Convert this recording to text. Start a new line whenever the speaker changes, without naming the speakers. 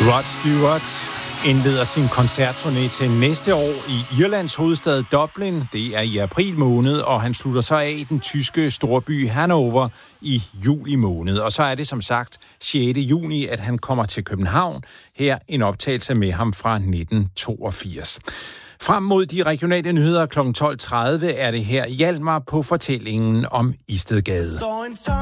Rod Stewart indleder sin koncertturné til næste år i Irlands hovedstad Dublin. Det er i april måned, og han slutter så af i den tyske storby Hannover i juli måned. Og så er det som sagt 6. juni, at han kommer til København. Her en optagelse med ham fra 1982. Frem mod de regionale nyheder kl. 12.30 er det her Hjalmar på fortællingen om Istedgade.